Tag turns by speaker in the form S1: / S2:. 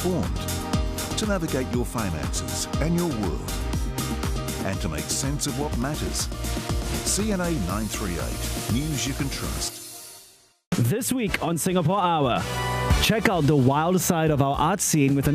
S1: informed to navigate your finances and your world and to make sense of what matters. CNA 938, news you can trust.
S2: This week on Singapore Hour, check out the wild side of our art scene with an